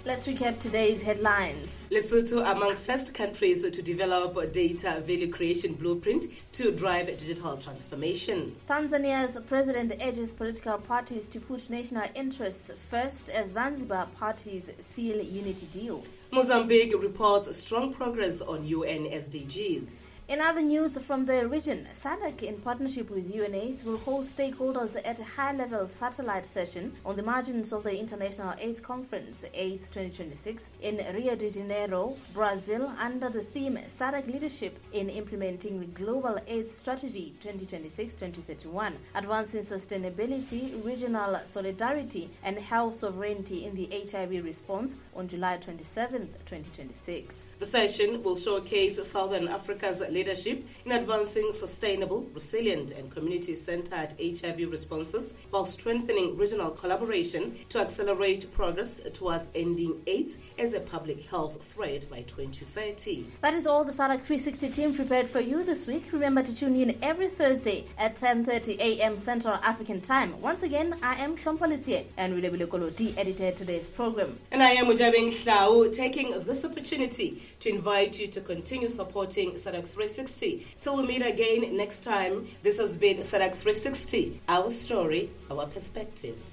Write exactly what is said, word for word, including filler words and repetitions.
Let's recap today's headlines. Lesotho among first countries to develop a data value creation blueprint to drive digital transformation. Tanzania's president urges political parties to put national interests first as Zanzibar parties seal unity deal. Mozambique reports strong progress on U N S D Gs. In other news from the region, SADC in partnership with U N AIDS will host stakeholders at a high-level satellite session on the margins of the International AIDS Conference, AIDS twenty twenty-six, in Rio de Janeiro, Brazil, under the theme SADC Leadership in Implementing the Global AIDS Strategy twenty twenty-six to twenty thirty-one, Advancing Sustainability, Regional Solidarity and Health Sovereignty in the H I V Response on July twenty-seventh, twenty twenty-six. The session will showcase Southern Africa's leadership in advancing sustainable, resilient and community-centered H I V responses while strengthening regional collaboration to accelerate progress towards ending AIDS as a public health threat by twenty thirty. That is all the SADC three sixty team prepared for you this week. Remember to tune in every Thursday at ten thirty a.m. Central African Time. Once again, I am Shlompalitie and Wilebile Koloti edited today's program. And I am Mujabeng Hlao, taking this opportunity to invite you to continue supporting SADC three sixty. Till we meet again next time, this has been SADC three sixty, our story, our perspective.